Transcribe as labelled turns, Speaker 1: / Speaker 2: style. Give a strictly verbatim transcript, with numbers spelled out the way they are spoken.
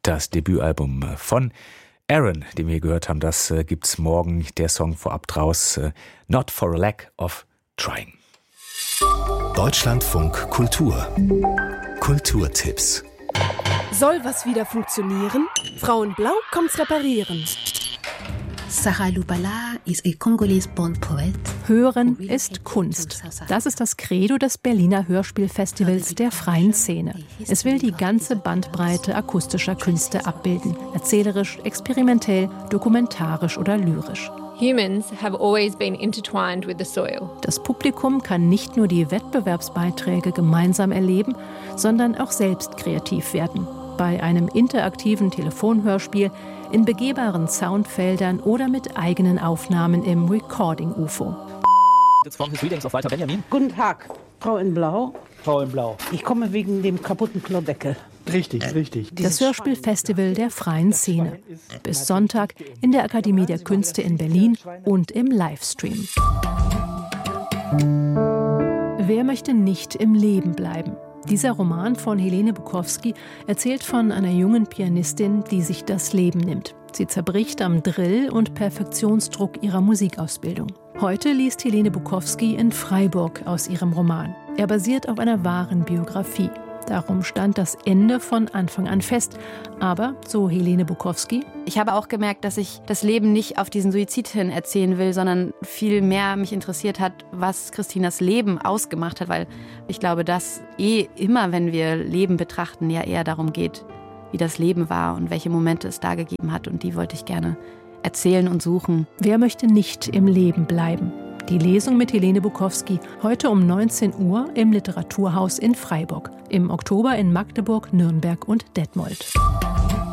Speaker 1: Das Debütalbum von Aaron, den wir gehört haben, das äh, gibt's morgen. Der Song vorab draus, äh, Not for a Lack of Trying.
Speaker 2: Deutschlandfunk Kultur. Kulturtipps.
Speaker 3: Soll was wieder funktionieren? Frauenblau kommt's reparieren.
Speaker 4: Sarah Lubala is a Congolese born poet.
Speaker 5: Hören ist Kunst. Das ist das Credo des Berliner Hörspielfestivals der freien Szene. Es will die ganze Bandbreite akustischer Künste abbilden. Erzählerisch, experimentell, dokumentarisch oder lyrisch.
Speaker 6: Humans have always been intertwined with the soil.
Speaker 5: Das Publikum kann nicht nur die Wettbewerbsbeiträge gemeinsam erleben, sondern auch selbst kreativ werden. Bei einem interaktiven Telefonhörspiel, in begehbaren Soundfeldern oder mit eigenen Aufnahmen im Recording-U F O.
Speaker 7: Guten Tag, Frau in Blau.
Speaker 8: Frau in Blau.
Speaker 7: Ich komme wegen dem kaputten Klodeckel.
Speaker 8: Richtig, richtig.
Speaker 5: Das Hörspielfestival der freien Szene. Bis Sonntag in der Akademie der Künste in Berlin und im Livestream. Wer möchte nicht im Leben bleiben? Dieser Roman von Helene Bukowski erzählt von einer jungen Pianistin, die sich das Leben nimmt. Sie zerbricht am Drill- und Perfektionsdruck ihrer Musikausbildung. Heute liest Helene Bukowski in Freiburg aus ihrem Roman. Er basiert auf einer wahren Biografie. Darum stand das Ende von Anfang an fest. Aber, so Helene Bukowski:
Speaker 9: Ich habe auch gemerkt, dass ich das Leben nicht auf diesen Suizid hin erzählen will, sondern viel mehr mich interessiert hat, was Christinas Leben ausgemacht hat. Weil ich glaube, dass eh immer, wenn wir Leben betrachten, ja eher darum geht, wie das Leben war und welche Momente es da gegeben hat. Und die wollte ich gerne erzählen und suchen.
Speaker 5: Wer möchte nicht im Leben bleiben? Die Lesung mit Helene Bukowski heute um neunzehn Uhr im Literaturhaus in Freiburg. Im Oktober in Magdeburg, Nürnberg und Detmold.